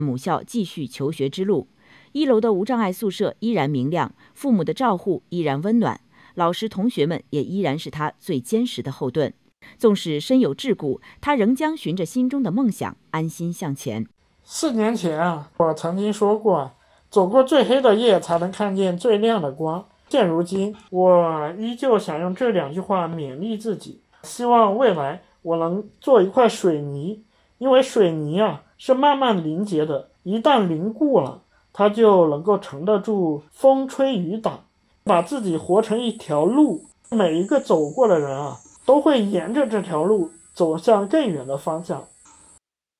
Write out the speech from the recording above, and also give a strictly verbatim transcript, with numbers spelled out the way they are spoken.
母校继续求学之路。一楼的无障碍宿舍依然明亮，父母的照护依然温暖，老师同学们也依然是他最坚实的后盾。纵使身有桎梏，他仍将循着心中的梦想安心向前。 四年前啊，我曾经说过，走过最黑的夜才能看见最亮的光。现如今，我依旧想用这两句话勉励自己，希望未来我能做一块水泥，因为水泥啊是慢慢凝结的，一旦凝固了，它就能够承得住风吹雨打，把自己活成一条路，每一个走过的人啊，都会沿着这条路走向更远的方向。